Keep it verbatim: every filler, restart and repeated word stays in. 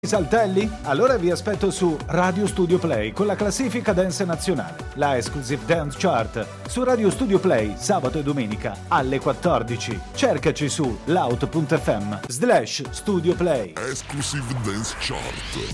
Saltelli? Allora vi aspetto su Radio Studio Play con la classifica dance nazionale, la Exclusive Dance Chart, su Radio Studio Play sabato e domenica alle quattordici. Cercaci su loud punto effe emme slash Studio Play. Exclusive Dance Chart.